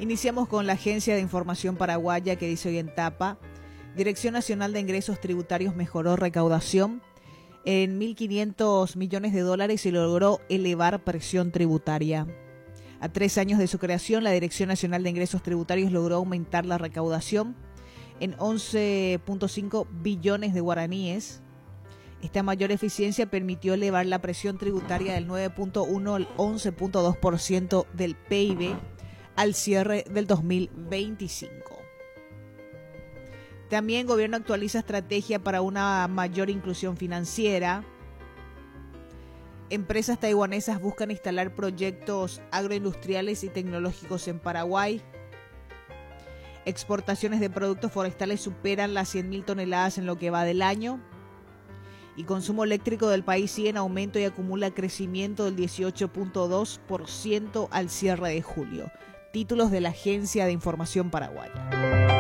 Iniciamos con la Agencia de Información Paraguaya, que dice hoy en tapa: Dirección Nacional de Ingresos Tributarios mejoró recaudación en 1.500 millones de dólares y logró elevar presión tributaria. A 3 años de su creación, la Dirección Nacional de Ingresos Tributarios logró aumentar la recaudación en 11.5 billones de guaraníes. Esta mayor eficiencia permitió elevar la presión tributaria del 9.1 al 11.2% del PIB al cierre del 2025. También el gobierno actualiza estrategia para una mayor inclusión financiera. Empresas taiwanesas buscan instalar proyectos agroindustriales y tecnológicos en Paraguay. Exportaciones de productos forestales superan las 100.000 toneladas en lo que va del año. Y consumo eléctrico del país sigue en aumento y acumula crecimiento del 18.2% al cierre de julio. Títulos de la Agencia de Información Paraguaya.